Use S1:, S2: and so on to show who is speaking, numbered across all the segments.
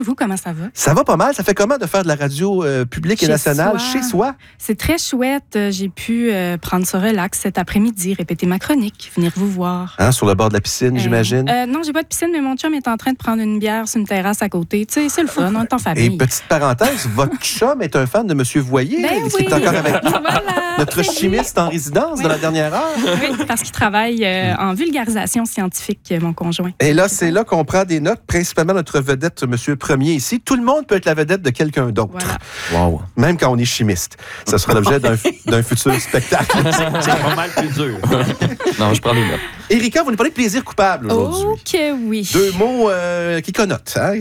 S1: Vous, comment ça va?
S2: Ça va pas mal. Ça fait comment de faire de la radio publique et nationale chez soi?
S1: C'est très chouette. J'ai pu prendre ça relax cet après-midi, répéter ma chronique, venir vous voir.
S2: Hein, sur le bord de la piscine, j'imagine?
S1: Non, j'ai pas de piscine, mais mon chum est en train de prendre une bière sur une terrasse à côté. Tu sais, c'est le fun, on est en famille.
S2: Et petite parenthèse, votre chum est un fan de M. Voyer.
S1: Est-ce
S2: qu'il est encore avec
S1: voilà,
S2: notre chimiste en résidence de la dernière heure?
S1: Oui, parce qu'il travaille en vulgarisation scientifique, mon conjoint.
S2: Et là, c'est là qu'on prend des notes, principalement notre vedette, M. Premier ici. Tout le monde peut être la vedette de quelqu'un d'autre.
S1: Voilà.
S2: Wow. Même quand on est chimiste. Ça sera l'objet d'un futur spectacle.
S3: C'est pas mal plus dur. Non, je prends des notes.
S2: Erika, vous nous parlez de plaisir coupable aujourd'hui.
S1: Oh que oui.
S2: 2 mots qui connotent. Hein?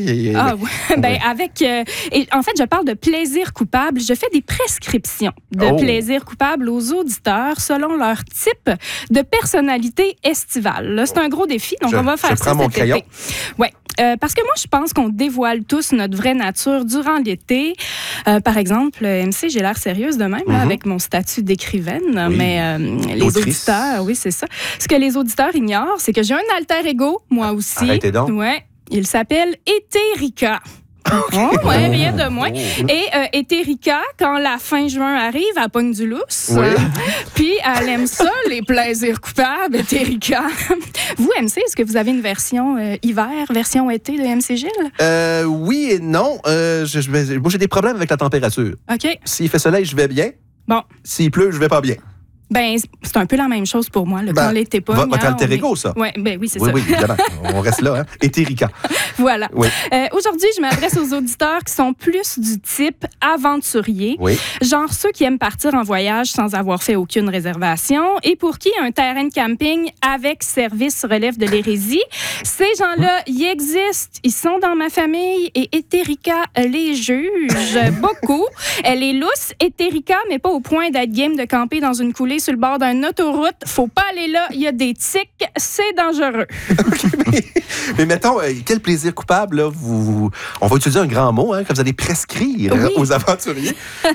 S1: En fait, je parle de plaisir coupable. Je fais des prescriptions de plaisir coupable aux auditeurs selon leur type de personnalité estivale. Là, c'est un gros défi, donc on va faire ça cet été. Ouais. Parce que moi, je pense qu'on dévoile tous notre vraie nature durant l'été. Par exemple, MC, j'ai l'air sérieuse de même, là, avec mon statut d'écrivaine, mais les auditeurs, oui, c'est ça. Ce que les auditeurs ignorent, c'est que j'ai un alter ego, moi aussi.
S2: Arrêtez donc.
S1: Ouais, il s'appelle Éthérica. Ouais, rien de moins. Et Éthérica, quand la fin juin arrive, elle pogne du lousse.
S2: Oui.
S1: Puis elle aime ça, les plaisirs coupables, Éthérica. Vous, MC, est-ce que vous avez une version hiver, version été de MC Gilles?
S2: Oui et non. Moi, j'ai des problèmes avec la température.
S1: OK.
S2: S'il fait soleil, je vais bien.
S1: Bon.
S2: S'il pleut, je vais pas bien.
S1: Ben, c'est un peu la même chose pour moi. Quand l'été pas.
S2: Votre alter ego, ça?
S1: Ouais, oui, c'est ça.
S2: Oui, évidemment. On reste là, hein? Éthérica.
S1: Voilà.
S2: Oui.
S1: Aujourd'hui, je m'adresse aux auditeurs qui sont plus du type aventurier.
S2: Oui.
S1: Genre ceux qui aiment partir en voyage sans avoir fait aucune réservation et pour qui un terrain de camping avec service relève de l'hérésie. Ces gens-là, ils existent. Ils sont dans ma famille et Éthérica les juge beaucoup. Elle est lousse, Éthérica, mais pas au point d'être game de camper dans une coulée sur le bord d'une autoroute. Faut pas aller là, il y a des tiques, c'est dangereux.
S2: Okay, mais mettons, quel plaisir coupable, là, on va utiliser un grand mot, hein, que vous allez prescrire aux aventuriers.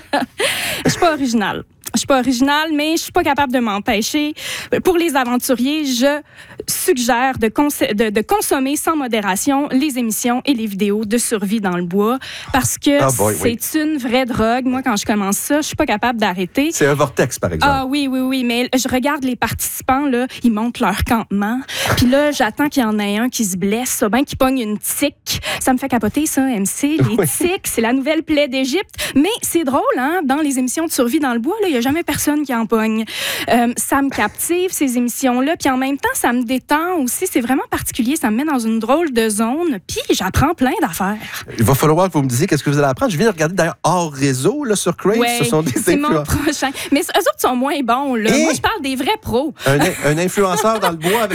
S1: Je suis pas originale. Je suis pas originale, mais je suis pas capable de m'empêcher. Pour les aventuriers, je suggère de consommer sans modération les émissions et les vidéos de survie dans le bois parce que c'est une vraie drogue. Moi, quand je commence ça, je suis pas capable d'arrêter.
S2: C'est un vortex, par exemple.
S1: Ah oui, mais je regarde les participants, là, ils montent leur campement. Puis là, j'attends qu'il y en ait un qui se blesse, qui pogne une tique. Ça me fait capoter, ça, MC. Les tiques, c'est la nouvelle plaie d'Égypte. Mais c'est drôle, hein, dans les émissions de survie dans le bois, il y a jamais personne qui en pogne. Ça me captive, ces émissions-là. Puis en même temps, ça me détend aussi. C'est vraiment particulier. Ça me met dans une drôle de zone. Puis j'apprends plein d'affaires.
S2: Il va falloir que vous me disiez qu'est-ce que vous allez apprendre. Je viens de regarder d'ailleurs hors réseau là, sur Crave.
S1: Ouais,
S2: ce sont des
S1: c'est mon prochain. Mais eux autres sont moins bons. Là. Moi, je parle des vrais pros.
S2: Un influenceur dans le bois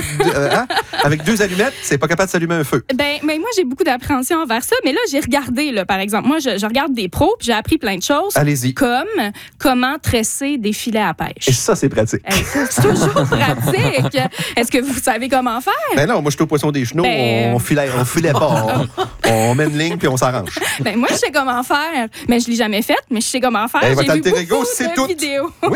S2: avec 2 allumettes, c'est pas capable de s'allumer un feu.
S1: Mais moi, j'ai beaucoup d'appréhension envers ça. Mais là, j'ai regardé, là, par exemple. Moi, je regarde des pros, puis j'ai appris plein de choses.
S2: Allez-y.
S1: Comme comment tresser des filets à pêche.
S2: Et ça, c'est pratique.
S1: C'est toujours pratique. Est-ce que vous savez comment faire?
S2: Ben non, moi, je suis au poisson des chenaux. On filet pas. On met une ligne, puis on s'arrange.
S1: Moi, je sais comment faire. Mais je l'ai jamais fait, mais je sais comment faire. J'ai vu beaucoup de vidéos.
S2: Oui.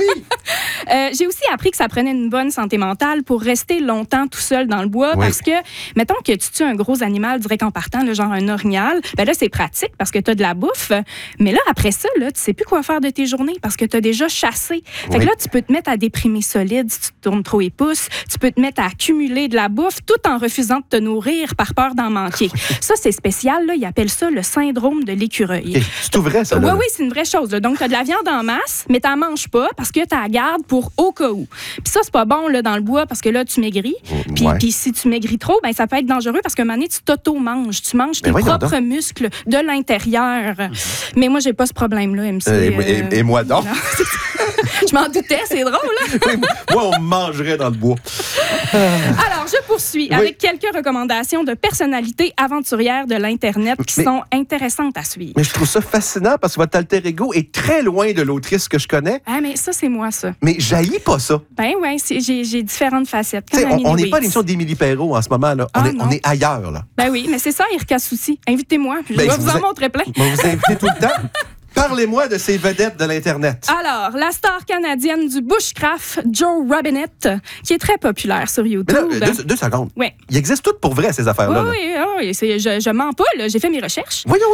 S1: J'ai aussi appris que ça prenait une bonne santé mentale pour rester longtemps tout seul dans le bois parce que, mettons que tu tues un gros animal direct en partant, là, genre un orignal, ben là, c'est pratique parce que tu as de la bouffe. Mais là, après ça, là, tu sais plus quoi faire de tes journées parce que tu as déjà chassé. Fait que là, tu peux te mettre à déprimer solide si tu te tournes trop et pouces. Tu peux te mettre à accumuler de la bouffe tout en refusant de te nourrir par peur d'en manquer. Ça, c'est spécial. Là, ils appellent ça le syndrome de l'écureuil.
S2: C'est tout vrai, ça?
S1: Oui, c'est une vraie chose. Là. Donc, tu as de la viande en masse, mais tu n'en manges pas parce que tu la gardes pour au cas où. Puis ça, c'est pas bon là, dans le bois parce que là, tu maigris. Puis si tu maigris trop, ben, ça peut être dangereux parce qu'à un moment donné, tu t'auto-manges. Tu manges tes propres muscles de l'intérieur. Mais moi, j'ai pas ce problème-là, MC.
S2: Et moi donc?
S1: Je m'en doutais, c'est drôle. Hein?
S2: Oui, moi, on me mangerait dans le bois.
S1: Alors, je poursuis avec quelques recommandations de personnalités aventurières de l'Internet qui sont intéressantes à suivre.
S2: Mais je trouve ça fascinant parce que votre alter ego est très loin de l'autrice que je connais.
S1: Ah, mais ça, c'est moi, ça.
S2: Mais j'haïs pas ça.
S1: Ben oui, j'ai différentes facettes.
S2: On n'est pas à l'émission d'Émilie Perrault en ce moment. Là. On est ailleurs. Là.
S1: Ben oui, mais c'est ça, Erika Soucy. Invitez-moi, puis je vais vous en montrer plein.
S2: Vous invitez tout le temps. Parlez-moi de ces vedettes de l'Internet.
S1: Alors, la star canadienne du bushcraft, Joe Robinette, qui est très populaire sur YouTube.
S2: Mais là, deux secondes.
S1: Oui.
S2: Il existe tout pour vrai, ces affaires-là.
S1: Oui, je mens pas, là. J'ai fait mes recherches.
S2: Voyons